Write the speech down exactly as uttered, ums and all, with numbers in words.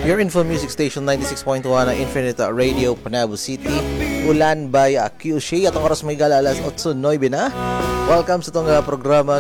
Your Info Music Station ninety-six point one na Infinite Radio, Panabo City. Ulan by uh, Q C. At ang oras may gala alas eight nueve na. Welcome sa itong uh, programa